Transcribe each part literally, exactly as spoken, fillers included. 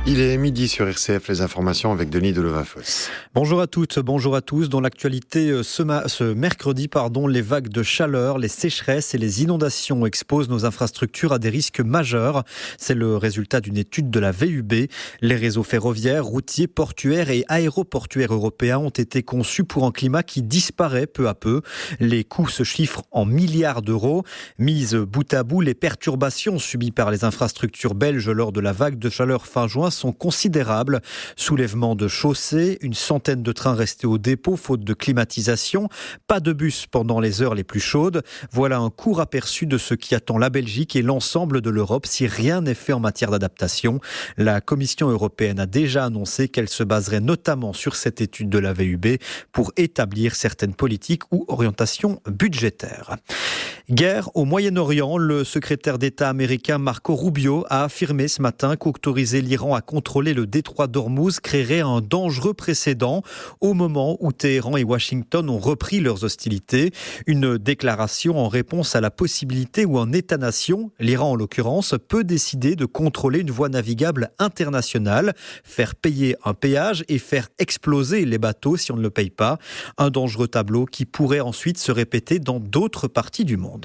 Il est midi sur R C F, les informations avec Denis Delevafosse. Bonjour à toutes, bonjour à tous. Dans l'actualité ce, ma- ce mercredi, pardon, les vagues de chaleur, les sécheresses et les inondations exposent nos infrastructures à des risques majeurs. C'est le résultat d'une étude de la V U B. Les réseaux ferroviaires, routiers, portuaires et aéroportuaires européens ont été conçus pour un climat qui disparaît peu à peu. Les coûts se chiffrent en milliards d'euros. Mises bout à bout, les perturbations subies par les infrastructures belges lors de la vague de chaleur fin juin sont considérables. Soulèvement de chaussées, une centaine de trains restés au dépôt faute de climatisation, pas de bus pendant les heures les plus chaudes. Voilà un court aperçu de ce qui attend la Belgique et l'ensemble de l'Europe si rien n'est fait en matière d'adaptation. La Commission européenne a déjà annoncé qu'elle se baserait notamment sur cette étude de la V U B pour établir certaines politiques ou orientations budgétaires. Guerre au Moyen-Orient, le secrétaire d'État américain Marco Rubio a affirmé ce matin qu'autoriser l'Iran à contrôler le détroit d'Ormuz créerait un dangereux précédent au moment où Téhéran et Washington ont repris leurs hostilités. Une déclaration en réponse à la possibilité où un État-nation, l'Iran en l'occurrence, peut décider de contrôler une voie navigable internationale, faire payer un péage et faire exploser les bateaux si on ne le paye pas. Un dangereux tableau qui pourrait ensuite se répéter dans d'autres parties du monde.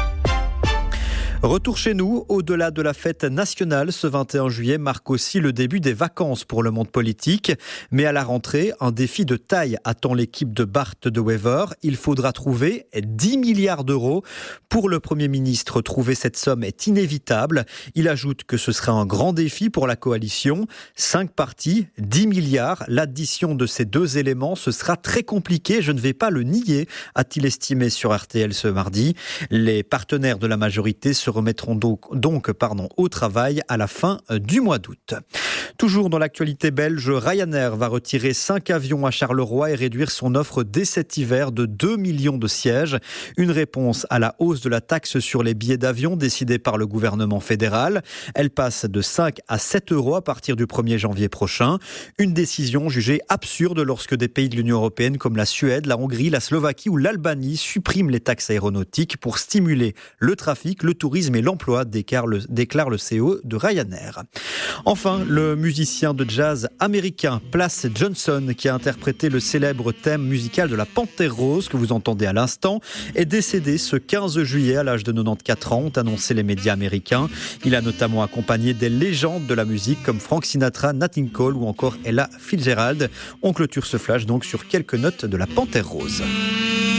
Retour chez nous, au-delà de la fête nationale, ce vingt et un juillet marque aussi le début des vacances pour le monde politique. Mais à la rentrée, un défi de taille attend l'équipe de Bart de Wever. Il faudra trouver dix milliards d'euros. Pour le Premier ministre, trouver cette somme est inévitable. Il ajoute que ce sera un grand défi pour la coalition. Cinq partis, dix milliards. L'addition de ces deux éléments, ce sera très compliqué, je ne vais pas le nier, a-t-il estimé sur R T L ce mardi. Les partenaires de la majorité se remettront donc, donc pardon, au travail à la fin du mois d'août. Toujours dans l'actualité belge, Ryanair va retirer cinq avions à Charleroi et réduire son offre dès cet hiver de deux millions de sièges. Une réponse à la hausse de la taxe sur les billets d'avion décidée par le gouvernement fédéral. Elle passe de cinq à sept euros à partir du premier janvier prochain. Une décision jugée absurde lorsque des pays de l'Union européenne comme la Suède, la Hongrie, la Slovaquie ou l'Albanie suppriment les taxes aéronautiques pour stimuler le trafic, le tourisme et l'emploi, déclare le, déclare le C E O de Ryanair. Enfin, le musicien de jazz américain Place Johnson, qui a interprété le célèbre thème musical de la Panthère Rose que vous entendez à l'instant, est décédé ce quinze juillet à l'âge de quatre-vingt-quatorze ans, ont annoncé les médias américains. Il a notamment accompagné des légendes de la musique comme Frank Sinatra, Nat King Cole ou encore Ella Fitzgerald. On clôture ce flash donc sur quelques notes de la Panthère Rose.